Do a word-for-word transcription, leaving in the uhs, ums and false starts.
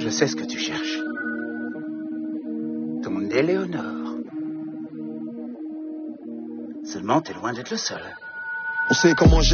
Je sais ce que tu cherches. Ton Éléonore. Seulement, t'es loin d'être le seul. On sait comment j'ai...